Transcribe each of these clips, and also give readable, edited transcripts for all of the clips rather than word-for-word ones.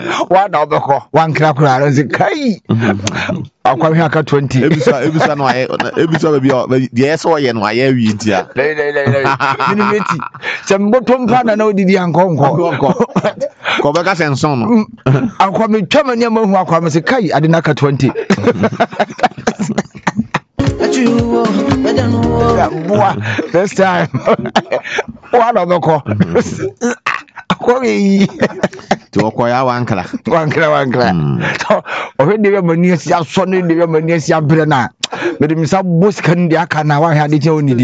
One obeko, one cracker, as a kai. I'll come here at 20. Ebisa no aye, ebisa be yes or yen why we dia. Minimity. Some bottom plan no did yanko. Ko be ka senson no. I'll come in Germany who are come say kai adinaka 20. This time. One obeko. To okoya wankra so already we mani sia so ne de we mani sia bre na me de misa boss kan de aka na wa ha de je onidi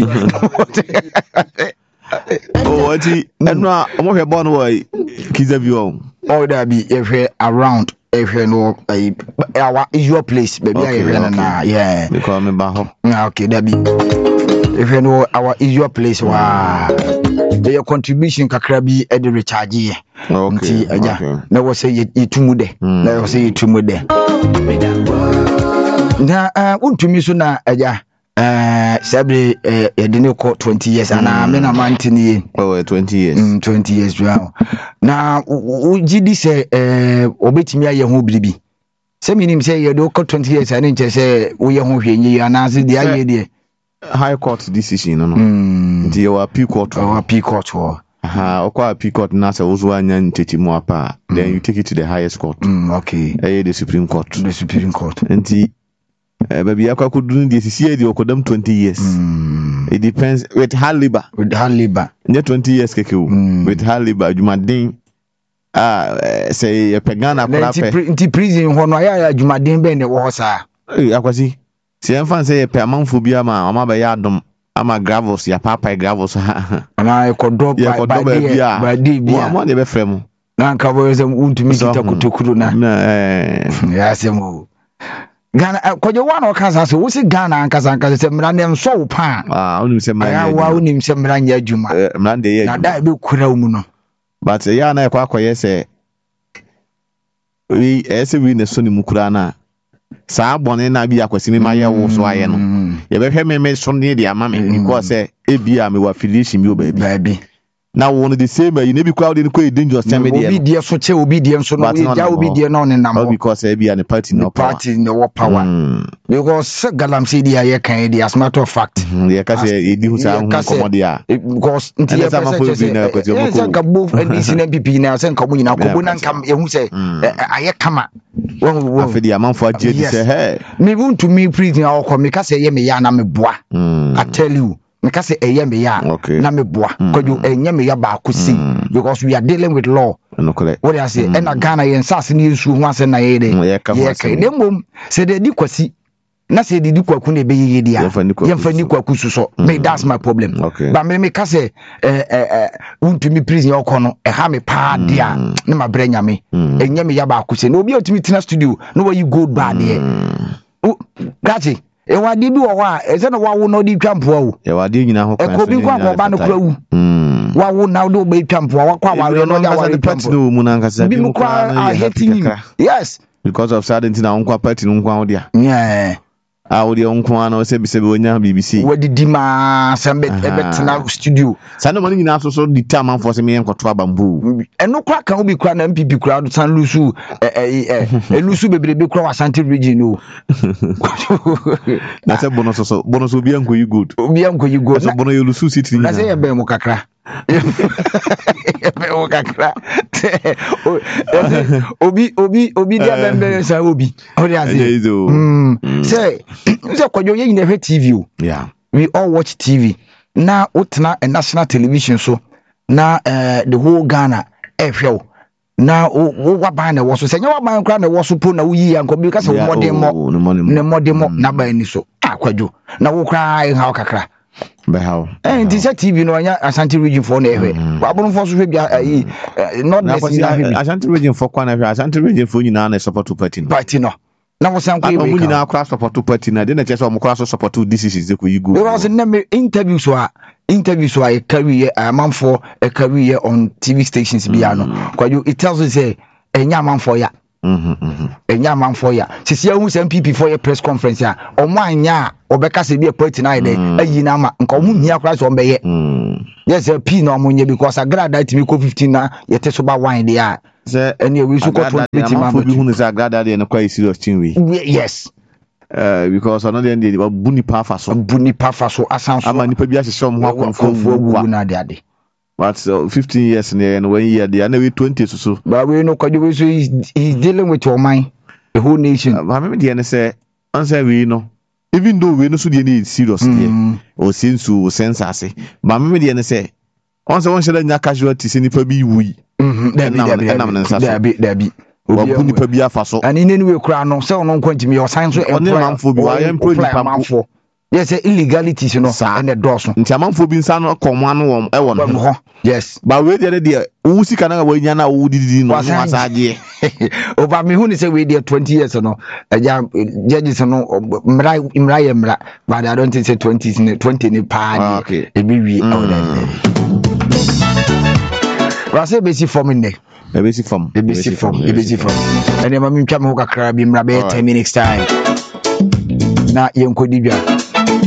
oti eno a mo hwe bon wo kiza bi o da bi ehwe around ehwe no our usual place baby ehwe na yeah because me ba ho okay da bi ehwe no our usual place wa your contribution kakra bi e de recharge nti aja na wo say yitumu de na wo say yitumu de na untumi so na aja sabre de ne ko 20 years ana me na mantini 20 years 20 years wow na ugidi say obetimi aye ho biribi se minim say ye do ko 20 years ana nche say wo ye ho hwenyi ana se de aye de high court decision no nti your appeal court appeal court na say ozo anya ntetimu apa then you take it to the highest court okay the supreme court nti baby akwa kudun de sisi de okodam 20 years it depends with hard labor nya 20 years kekewu with hard labor adwumaden say ye pegana akora pe nti prison ho no ya adwumaden be ne wo sa akwasi si enfan say ye pe amanfo bia ma ba ya adom ama gravels ya papa gravels ha ana ekodo ba di bia mo de be frem na nka bo yesem untumi kita kutokuru na ya semu Ghana kojo wana okasa so wo si Ghana ankasa se mrande nso wo pa onu se mrande wa oni se mrande adwuma mrande ye na da be kura mu no but ya na ekwa akoye se we ese we ne so ni mukura na saa bone na bi akwasi me maye wo so aye no ye be hwe me so ne dia ma me because ebia me wa affiliation bi o baabi na wo no the same you be crowd in quite dangerous time media obi die so che obi die so no ja obi die no ne nam because ebia ne party no power because galamsey dia ye kan dia as matter of fact ye ka say edi hu sa hu komodi a because nti ye say ka both and this NPP na say nkamu nyina ko bona nkam ye hu say aye kama wo afedi amanfo agye di say hey me want to me prison akọ me ka say ye me ya na me boa I tell you because say eye me ya na me boa kojo enye me ya ba akosi because we are dealing with law what I say and Ghana yen sase ni nsu ho ase na ye de ye ka demom say de di kwasi na say de di kwaku na be ye dia ye fa ni kwaku suso me that's my problem but me ka say untumi prison okono e ha me pa dia na ma branya me enye me ya ba akosi na obi otumi tina studio no where you go bad here gachi ewade bi wo wa eze no wawo no di twampoa wo ewade nyina ho kan so bi kwa ko ba no kura wu wawo na do be twampoa wakwa ware no ya ware party no mu na nkasa bi mu kwa I hate him yes because of certain na nkwa party no nkwa wo dia yeah awodi nkwa na se bi se be onya BBC wadi di ma sambe ebetena studio sanu mani nyina so di time for se me enkoto abambu eno kwa kan obi kwa na MPP kwa do san lusu elusu bebrebe kwa Ashanti region o na se bono so obi ankoyi good so bono yelusu city na se ye be mu kakra obi dia bembe sa obi ori ase say kojo ye nyina hwe TV o yeah we all watch TV na utna a national television so na the whole Ghana ehwe na wo ban na wo so se nya wo ban kra na wo so po na wo yi anko bi ka se wo modemo na ban ni so akwajo na wo kra ha kakra be how nti se TV no anya Ashanti region for na ehwe abon for so hwe bia not necessarily Ashanti region for kwa na hwe Ashanti region for nyina na support party no na wo san ko ibe ka nyina akra support party na de na chese o mukra so support DCC ze ko yigo because na me interview so I carry amanfo carry on TV stations bia no kwajo it tells us say enya amanfo ya enya amanfo ya sisi ahu se MPP for your press conference ya omo anya obeka se bia party na ide ayi na ma nka omo hia kra so ombeye yes P na omo nya because agrada timi ko 15 na yete so ba wine dia any we so called agrada dey no quite serious thing we. Yes. Because another end the buni pa fa so asan so ama nipa bi ahye som ho akonfo na de but 15 years and 1 year they are now 20 so but we know kwaju we so he's dealing with your mind the whole nation. Me dey say answer we no even though we no so dey need serious there o sensu o sensase but me dey say on say one share nya casualty se nipa bi wui dabi obu nipa bi afa so and in any way kra no say ono kwantimi your sign so manfo bi wa employ nipa manfo yes illegalities no and the doors nti amanfo bi nsa no komo ano won e won ho yes but we dey wo sika na wa nya na wo didi no masaje over me who say we dey 20 years no judges no mra but I don't think say 20 ni pa e bi wi Rasa basic form in there. A basic form. And then I'm in Kamho Kakra, be 10 minutes time. Na Yanko Dibia.